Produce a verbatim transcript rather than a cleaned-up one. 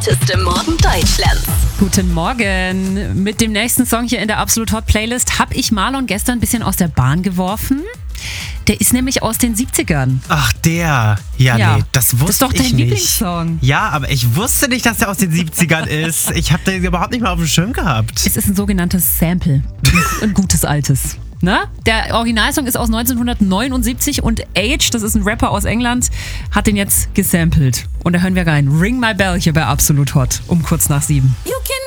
Hotteste Morgen Deutschlands. Guten Morgen. Mit dem nächsten Song hier in der Absolut Hot Playlist habe ich Marlon gestern ein bisschen aus der Bahn geworfen. Der ist nämlich aus den siebzigern. Ach, der. Ja, Ja. nee, das wusste Das ist doch dein ich nicht. Lieblingssong. Ja, aber ich wusste nicht, dass der aus den siebzigern ist. Ich habe den überhaupt nicht mal auf dem Schirm gehabt. Es ist ein sogenanntes Sample. Ein gutes altes. Ne? Der Originalsong ist aus neunzehnhundertneunundsiebzig und Age, das ist ein Rapper aus England, hat den jetzt gesampelt. Und da hören wir rein. Ring My Bell hier bei Absolut Hot um kurz nach sieben. You can